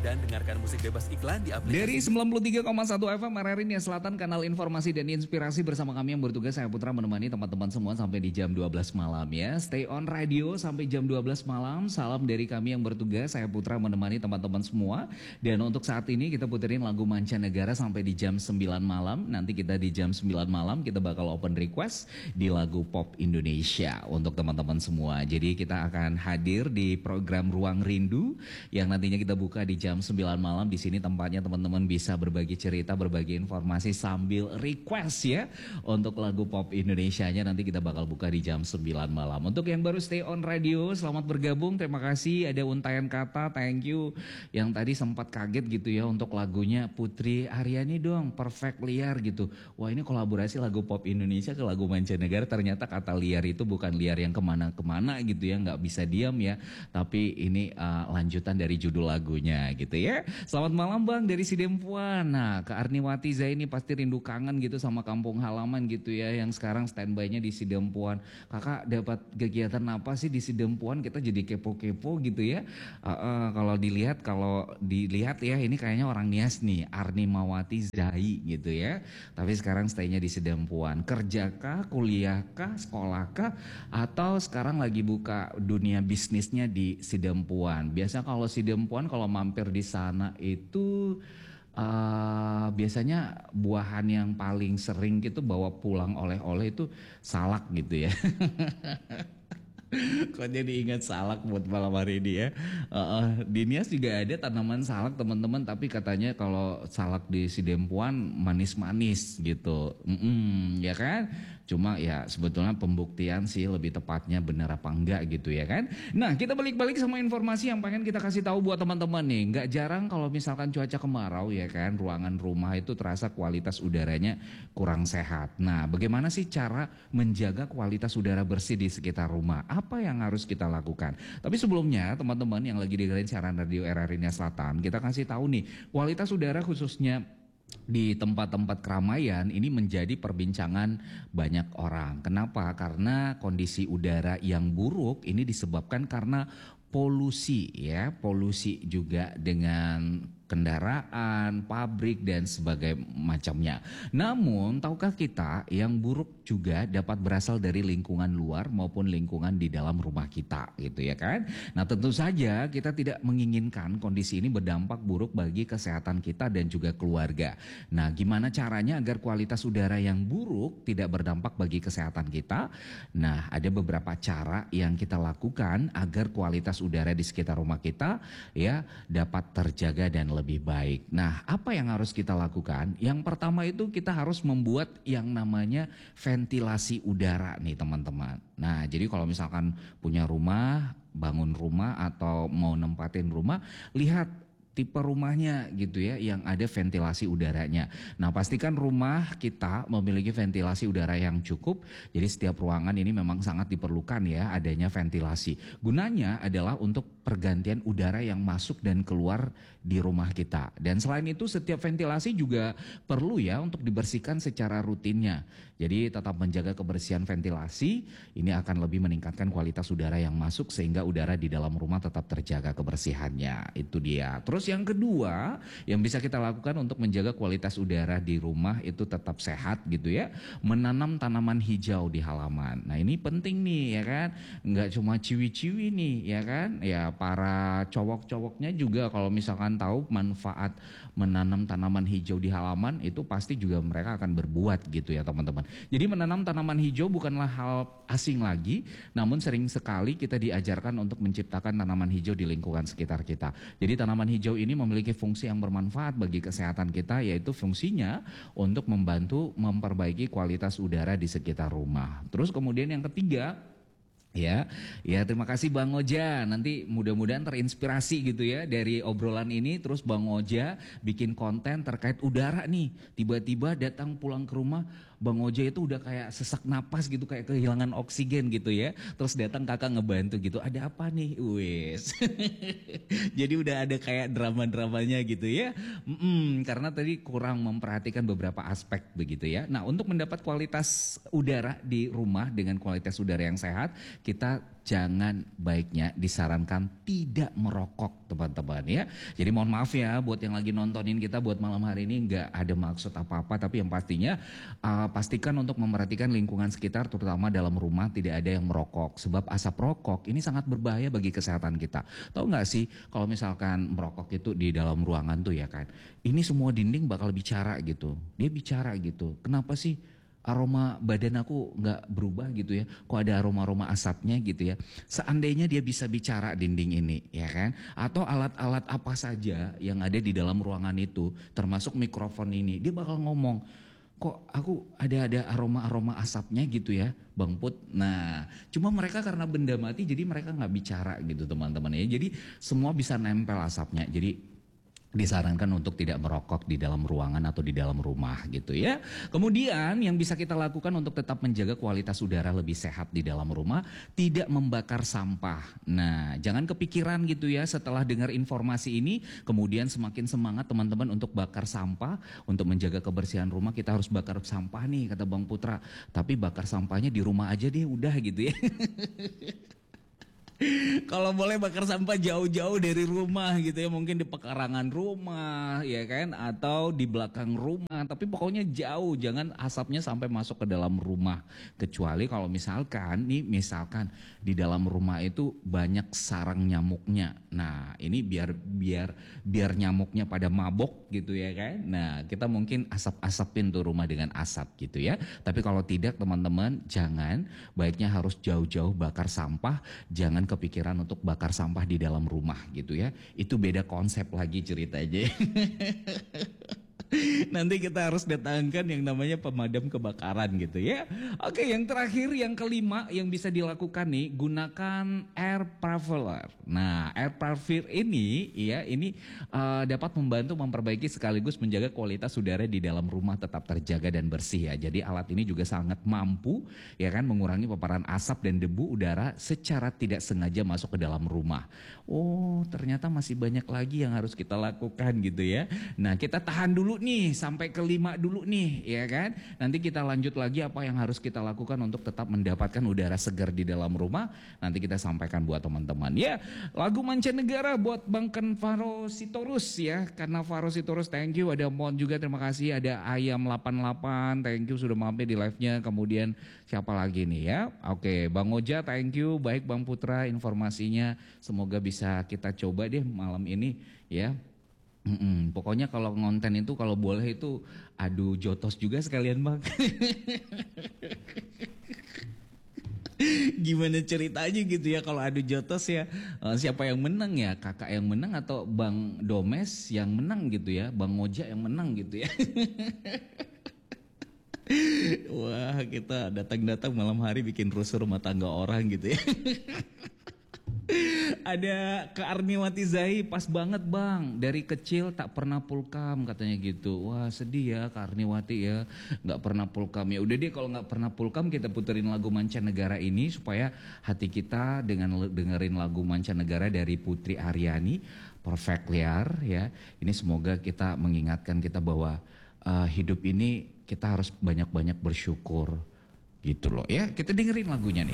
dan dengarkan musik bebas iklan di aplikasi. Dari 93,1 FM RRI Nia Selatan, kanal informasi dan inspirasi bersama kami yang bertugas, saya Putra menemani teman-teman semua sampai di jam 12 malam ya. Stay on radio sampai jam 12 malam. Salam dari kami yang bertugas, saya Putra menemani teman-teman semua. Dan untuk saat ini kita puterin lagu mancanegara sampai di jam 9 malam. Nanti kita di jam 9 malam kita bakal open request di lagu pop Indonesia untuk teman-teman semua. Jadi kita akan hadir di program Ruang Rindu yang nantinya kita buka di jam 9 malam. Di sini tempatnya teman-teman bisa berbagi cerita, berbagi informasi sambil request ya untuk lagu pop Indonesianya. Nanti kita bakal buka di jam 9 malam. Untuk yang baru stay on radio, selamat bergabung. Terima kasih ada untayan kata, thank you. Yang tadi sempat kaget gitu ya untuk lagunya Putri Aryani dong, Perfect Liar gitu. Wah, ini kolaborasi lagu pop Indonesia ke lagu mancanegara. Ternyata kata liar itu bukan liar yang kemana-kemana gitu ya, nggak bisa diam ya. Tapi ini lanjutan dari judul lagunya gitu ya. Selamat malam Bang dari Sidempuan. Nah, ke Arniwati Zaini pasti rindu kangen gitu sama kampung halaman gitu ya, yang sekarang standby-nya di Sidempuan. Kakak dapat kegiatan apa sih di Sidempuan? Kita jadi kepo-kepo gitu ya. Kalau dilihat ya, ini kayaknya orang Nias nih, Arnimawati Zai gitu ya. Tapi sekarang stay-nya di Sidempuan. Kerjakah, kuliahkah, sekolahkah, atau sekarang lagi buka dunia bisnisnya di Sidempuan? Biasa kalau Sidempuan kalau mampir di sana itu biasanya buahan yang paling sering gitu bawa pulang oleh-oleh itu salak gitu ya. Kok jadi ingat salak buat malam hari ini ya. Di Nias juga ada tanaman salak teman-teman, tapi katanya kalau salak di Sidempuan manis-manis gitu. Ya kan? Cuma ya sebetulnya pembuktian sih lebih tepatnya benar apa enggak gitu ya kan. Nah, kita balik-balik sama informasi yang pengen kita kasih tahu buat teman-teman nih. Nggak jarang kalau misalkan cuaca kemarau ya kan, ruangan rumah itu terasa kualitas udaranya kurang sehat. Nah, bagaimana sih cara menjaga kualitas udara bersih di sekitar rumah? Apa yang harus kita lakukan? Tapi sebelumnya teman-teman yang lagi dengerin siaran radio RRI Nia Selatan, kita kasih tahu nih, kualitas udara khususnya di tempat-tempat keramaian ini menjadi perbincangan banyak orang. Kenapa? Karena kondisi udara yang buruk ini disebabkan karena polusi ya, polusi juga dengan kendaraan, pabrik dan sebagainya macamnya. Namun, tahukah kita yang buruk juga dapat berasal dari lingkungan luar maupun lingkungan di dalam rumah kita gitu ya kan. Nah, tentu saja kita tidak menginginkan kondisi ini berdampak buruk bagi kesehatan kita dan juga keluarga. Nah, gimana caranya agar kualitas udara yang buruk tidak berdampak bagi kesehatan kita? Nah, ada beberapa cara yang kita lakukan agar kualitas udara di sekitar rumah kita ya dapat terjaga dan lebih baik. Nah, apa yang harus kita lakukan? Yang pertama itu kita harus membuat yang namanya ventilasi udara nih teman-teman. Nah, jadi kalau misalkan punya rumah, bangun rumah atau mau nempatin rumah, lihat tipe rumahnya gitu ya yang ada ventilasi udaranya. Nah, pastikan rumah kita memiliki ventilasi udara yang cukup. Jadi setiap ruangan ini memang sangat diperlukan ya adanya ventilasi. Gunanya adalah untuk pergantian udara yang masuk dan keluar di rumah kita. Dan selain itu setiap ventilasi juga perlu ya untuk dibersihkan secara rutinnya. Jadi tetap menjaga kebersihan ventilasi, ini akan lebih meningkatkan kualitas udara yang masuk sehingga udara di dalam rumah tetap terjaga kebersihannya. Itu dia. Terus yang kedua yang bisa kita lakukan untuk menjaga kualitas udara di rumah itu tetap sehat gitu ya, menanam tanaman hijau di halaman. Nah, ini penting nih ya kan, nggak cuma ciwi-ciwi nih ya kan, ya para cowok-cowoknya juga kalau misalkan tahu manfaat menanam tanaman hijau di halaman itu pasti juga mereka akan berbuat gitu ya teman-teman. Jadi menanam tanaman hijau bukanlah hal asing lagi, namun sering sekali kita diajarkan untuk menciptakan tanaman hijau di lingkungan sekitar kita. Jadi tanaman hijau ini memiliki fungsi yang bermanfaat bagi kesehatan kita, yaitu fungsinya untuk membantu memperbaiki kualitas udara di sekitar rumah. Terus kemudian yang ketiga, ya terima kasih Bang Oja. Nanti mudah-mudahan terinspirasi gitu ya dari obrolan ini. Terus Bang Oja bikin konten terkait udara nih. Tiba-tiba datang pulang ke rumah, Bang Oja itu udah kayak sesak napas gitu, kayak kehilangan oksigen gitu ya. Terus datang kakak ngebantu gitu. Ada apa nih? Wes. Jadi udah ada kayak drama-dramanya gitu ya. Karena tadi kurang memperhatikan beberapa aspek begitu ya. Nah, untuk mendapat kualitas udara di rumah dengan kualitas udara yang sehat, kita jangan, baiknya disarankan tidak merokok teman-teman ya. Jadi mohon maaf ya buat yang lagi nontonin kita buat malam hari ini, nggak ada maksud apa-apa, tapi yang pastinya pastikan untuk memperhatikan lingkungan sekitar terutama dalam rumah tidak ada yang merokok. Sebab asap rokok ini sangat berbahaya bagi kesehatan kita. Tahu nggak sih kalau misalkan merokok itu di dalam ruangan tuh ya kan, ini semua dinding bakal bicara gitu. Dia bicara gitu. Kenapa sih aroma badan aku nggak berubah gitu ya? Kok ada aroma-aroma asapnya gitu ya? Seandainya dia bisa bicara dinding ini, ya kan? Atau alat-alat apa saja yang ada di dalam ruangan itu, termasuk mikrofon ini, dia bakal ngomong, kok aku ada aroma-aroma asapnya gitu ya, Bang Put. Nah, cuma mereka karena benda mati, jadi mereka nggak bicara gitu teman-teman ya. Jadi semua bisa nempel asapnya. Jadi disarankan untuk tidak merokok di dalam ruangan atau di dalam rumah gitu ya. Kemudian yang bisa kita lakukan untuk tetap menjaga kualitas udara lebih sehat di dalam rumah, tidak membakar sampah. Nah, jangan kepikiran gitu ya setelah dengar informasi ini, kemudian semakin semangat teman-teman untuk bakar sampah, untuk menjaga kebersihan rumah kita harus bakar sampah nih kata Bang Putra. Tapi bakar sampahnya di rumah aja deh udah gitu ya. Kalau boleh bakar sampah jauh-jauh dari rumah gitu ya, mungkin di pekarangan rumah ya kan, atau di belakang rumah, tapi pokoknya jauh, jangan asapnya sampai masuk ke dalam rumah. Kecuali kalau misalkan di dalam rumah itu banyak sarang nyamuknya. Nah, ini biar nyamuknya pada mabok gitu ya kan. Nah, kita mungkin asap-asapin tuh rumah dengan asap gitu ya. Tapi kalau tidak teman-teman, jangan, baiknya harus jauh-jauh bakar sampah, jangan kepikiran untuk bakar sampah di dalam rumah gitu ya. Itu beda konsep lagi ceritanya. Nanti kita harus datangkan yang namanya pemadam kebakaran gitu ya. Oke, yang terakhir, yang kelima yang bisa dilakukan nih, gunakan air purifier. Nah, air purifier ini ya, ini dapat membantu memperbaiki sekaligus menjaga kualitas udara di dalam rumah tetap terjaga dan bersih ya. Jadi alat ini juga sangat mampu ya kan mengurangi paparan asap dan debu udara secara tidak sengaja masuk ke dalam rumah. Oh, ternyata masih banyak lagi yang harus kita lakukan gitu ya. Nah, kita tahan dulu nih sampai kelima dulu nih ya kan. Nanti kita lanjut lagi apa yang harus kita lakukan untuk tetap mendapatkan udara segar di dalam rumah. Nanti kita sampaikan buat teman-teman ya. Lagu mancanegara buat Bang Faro Sitorus ya. Karena Faro Sitorus thank you, ada Mon juga terima kasih, ada Ayam 88 thank you sudah mampir di live-nya. Kemudian siapa lagi nih ya? Oke, Bang Oja thank you, baik Bang Putra informasinya. Semoga bisa kita coba deh malam ini ya. Pokoknya kalau ngonten itu kalau boleh itu adu jotos juga sekalian Bang. Gimana ceritanya gitu ya kalau adu jotos ya, siapa yang menang ya, kakak yang menang atau Bang Domes yang menang gitu ya, Bang Moja yang menang gitu ya. Wah, kita datang-datang malam hari bikin rusuh rumah tangga orang gitu ya. Ada Kak Arniwati Zai, pas banget Bang, dari kecil tak pernah pulkam katanya gitu. Wah sedih ya Kak Arniwati ya, gak pernah pulkam. Ya udah deh kalau gak pernah pulkam kita puterin lagu mancanegara ini supaya hati kita dengan dengerin lagu mancanegara dari Putri Aryani, Perfect Liar ya. Ini semoga kita mengingatkan kita bahwa hidup ini kita harus banyak-banyak bersyukur gitu loh ya. Kita dengerin lagunya nih.